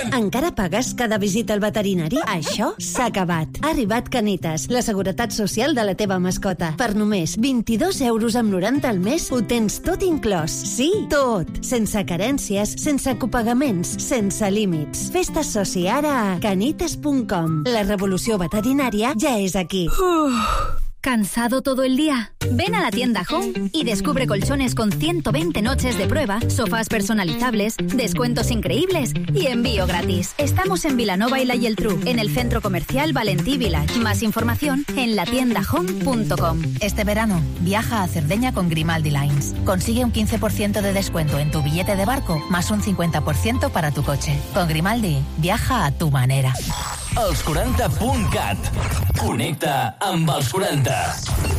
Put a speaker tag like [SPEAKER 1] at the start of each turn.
[SPEAKER 1] Encara pagues cada visita al veterinari? Això s'ha acabat. Ha arribat Canitas, la seguretat social de la teva mascota. Per només 22,90 € al mes ho tens tot inclòs. Sí, tot. Sense carències, sense copagaments, sense límits. Fes-te soci ara a canitas.com. La revolució veterinària ja és aquí.
[SPEAKER 2] ¿Cansado todo el día? Ven a la tienda Home y descubre colchones con 120 noches de prueba, sofás personalizables, descuentos increíbles y envío gratis. Estamos en Vilanova y la Geltrú, en el centro comercial Valentí Village. Más información en latiendahome.com.
[SPEAKER 3] Este verano, viaja a Cerdeña con Grimaldi Lines. Consigue un 15% de descuento en tu billete de barco, más un 50% para tu coche. Con Grimaldi, viaja a tu manera.
[SPEAKER 4] Els 40.cat. Connecta amb els 40.